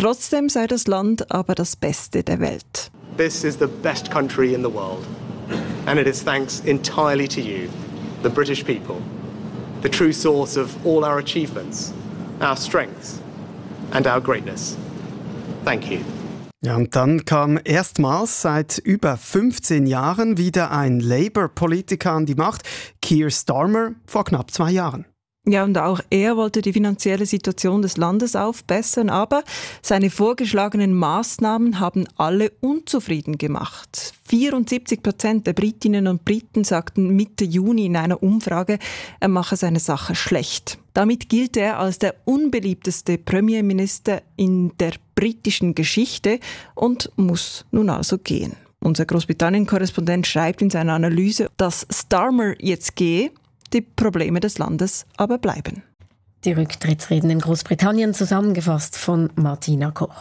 Trotzdem sei das Land aber das Beste der Welt. This is the best country in the world. And it is thanks entirely to you, the British people, the true source of all our achievements, our strengths and our greatness. Thank you. Ja, und dann kam erstmals seit über 15 Jahren wieder ein Labour-Politiker an die Macht, Keir Starmer, vor knapp 2 Jahren. Ja, und auch er wollte die finanzielle Situation des Landes aufbessern, aber seine vorgeschlagenen Maßnahmen haben alle unzufrieden gemacht. 74% der Britinnen und Briten sagten Mitte Juni in einer Umfrage, er mache seine Sache schlecht. Damit gilt er als der unbeliebteste Premierminister in der britischen Geschichte und muss nun also gehen. Unser Großbritannien-Korrespondent schreibt in seiner Analyse, dass Starmer jetzt gehe, die Probleme des Landes aber bleiben. Die Rücktrittsreden in Großbritannien zusammengefasst von Martina Koch.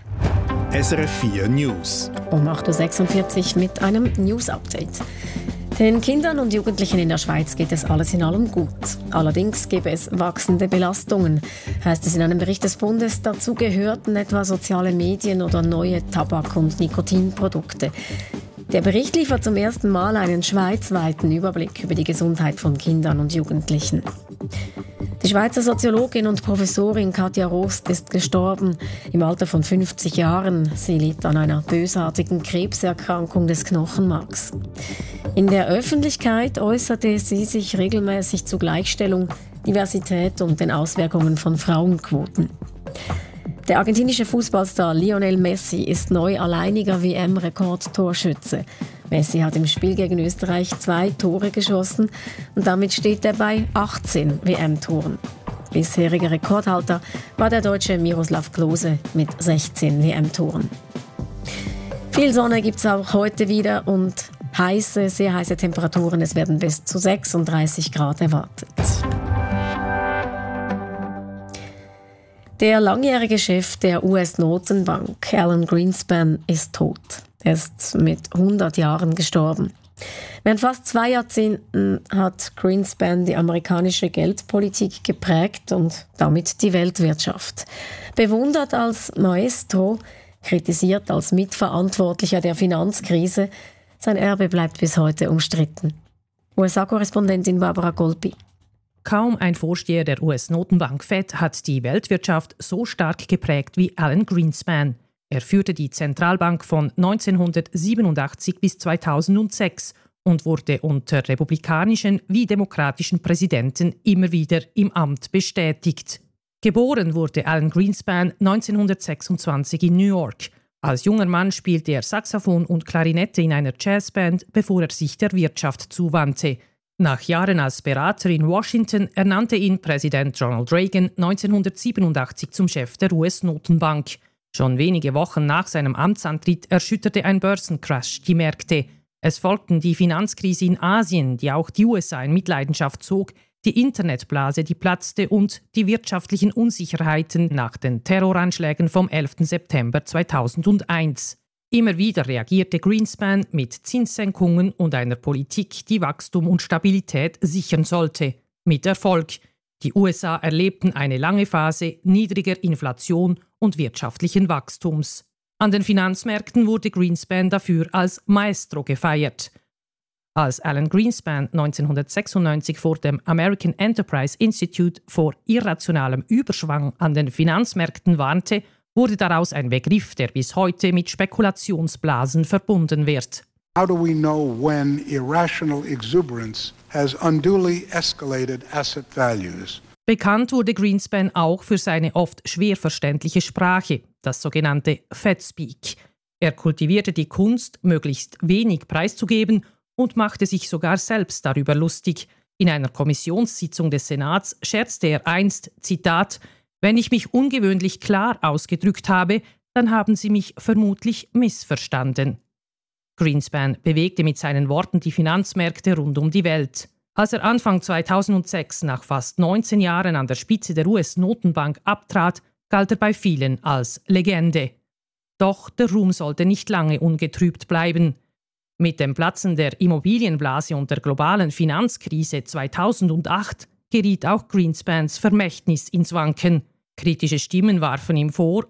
SRF 4 News. Um 8.46 Uhr mit einem News-Update. Den Kindern und Jugendlichen in der Schweiz geht es alles in allem gut. Allerdings gäbe es wachsende Belastungen, heißt es in einem Bericht des Bundes. Dazu gehörten etwa soziale Medien oder neue Tabak- und Nikotinprodukte. Der Bericht liefert zum ersten Mal einen schweizweiten Überblick über die Gesundheit von Kindern und Jugendlichen. Die Schweizer Soziologin und Professorin Katja Rost ist gestorben im Alter von 50 Jahren. Sie litt an einer bösartigen Krebserkrankung des Knochenmarks. In der Öffentlichkeit äußerte sie sich regelmäßig zu Gleichstellung, Diversität und den Auswirkungen von Frauenquoten. Der argentinische Fußballstar Lionel Messi ist neu alleiniger WM-Rekordtorschütze. Messi hat im Spiel gegen Österreich 2 Tore geschossen und damit steht er bei 18 WM-Toren. Bisheriger Rekordhalter war der Deutsche Miroslav Klose mit 16 WM-Toren. Viel Sonne gibt es auch heute wieder und sehr heiße Temperaturen. Es werden bis zu 36 Grad erwartet. Der langjährige Chef der US-Notenbank, Alan Greenspan, ist tot. Er ist mit 100 Jahren gestorben. Während fast 2 Jahrzehnten hat Greenspan die amerikanische Geldpolitik geprägt und damit die Weltwirtschaft. Bewundert als Maestro, kritisiert als Mitverantwortlicher der Finanzkrise, sein Erbe bleibt bis heute umstritten. USA-Korrespondentin Barbara Golpi. Kaum ein Vorsteher der US-Notenbank Fed hat die Weltwirtschaft so stark geprägt wie Alan Greenspan. Er führte die Zentralbank von 1987 bis 2006 und wurde unter republikanischen wie demokratischen Präsidenten immer wieder im Amt bestätigt. Geboren wurde Alan Greenspan 1926 in New York. Als junger Mann spielte er Saxophon und Klarinette in einer Jazzband, bevor er sich der Wirtschaft zuwandte. Nach Jahren als Berater in Washington ernannte ihn Präsident Ronald Reagan 1987 zum Chef der US-Notenbank. Schon wenige Wochen nach seinem Amtsantritt erschütterte ein Börsencrash die Märkte. Es folgten die Finanzkrise in Asien, die auch die USA in Mitleidenschaft zog, die Internetblase, die platzte und die wirtschaftlichen Unsicherheiten nach den Terroranschlägen vom 11. September 2001. Immer wieder reagierte Greenspan mit Zinssenkungen und einer Politik, die Wachstum und Stabilität sichern sollte. Mit Erfolg. Die USA erlebten eine lange Phase niedriger Inflation und wirtschaftlichen Wachstums. An den Finanzmärkten wurde Greenspan dafür als Maestro gefeiert. Als Alan Greenspan 1996 vor dem American Enterprise Institute vor irrationalem Überschwang an den Finanzmärkten warnte, wurde daraus ein Begriff, der bis heute mit Spekulationsblasen verbunden wird. How do we know when irrational exuberance has unduly escalated asset values? Bekannt wurde Greenspan auch für seine oft schwer verständliche Sprache, das sogenannte Fed-Speak. Er kultivierte die Kunst, möglichst wenig preiszugeben und machte sich sogar selbst darüber lustig. In einer Kommissionssitzung des Senats scherzte er einst, Zitat, „Wenn ich mich ungewöhnlich klar ausgedrückt habe, dann haben Sie mich vermutlich missverstanden." Greenspan bewegte mit seinen Worten die Finanzmärkte rund um die Welt. Als er Anfang 2006 nach fast 19 Jahren an der Spitze der US-Notenbank abtrat, galt er bei vielen als Legende. Doch der Ruhm sollte nicht lange ungetrübt bleiben. Mit dem Platzen der Immobilienblase und der globalen Finanzkrise 2008 geriet auch Greenspans Vermächtnis ins Wanken. Kritische Stimmen warfen ihm vor,